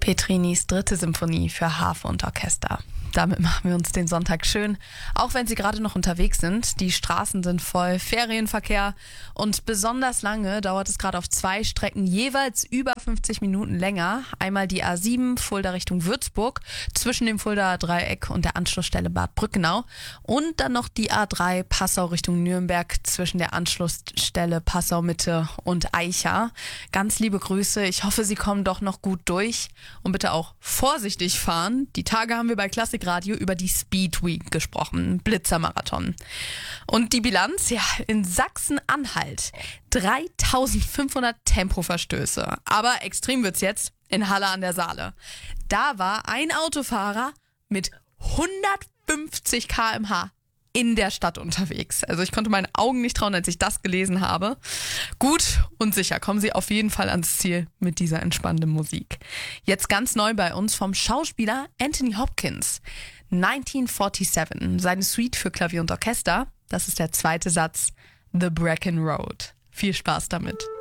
Petrinis 3. Symphonie für Harfe und Orchester. Damit machen wir uns den Sonntag schön, auch wenn Sie gerade noch unterwegs sind. Die Straßen sind voll, Ferienverkehr und besonders lange dauert es gerade auf 2 Strecken jeweils über 50 Minuten länger. Einmal die A7 Fulda Richtung Würzburg zwischen dem Fuldaer Dreieck und der Anschlussstelle Bad Brückenau und dann noch die A3 Passau Richtung Nürnberg zwischen der Anschlussstelle Passau Mitte und Eicha. Ganz liebe Grüße, ich hoffe, Sie kommen doch noch gut durch und bitte auch vorsichtig fahren. Die Tage haben wir bei Klassikradio über die Speed Week gesprochen, Blitzermarathon. Und die Bilanz, ja, in Sachsen-Anhalt 3500 Tempoverstöße. Aber extrem wird's jetzt in Halle an der Saale. Da war ein Autofahrer mit 150 km/h in der Stadt unterwegs. Also ich konnte meinen Augen nicht trauen, als ich das gelesen habe. Gut und sicher kommen Sie auf jeden Fall ans Ziel mit dieser entspannenden Musik. Jetzt ganz neu bei uns vom Schauspieler Anthony Hopkins. 1947, seine Suite für Klavier und Orchester. Das ist der 2. Satz, The Bracken Road. Viel Spaß damit.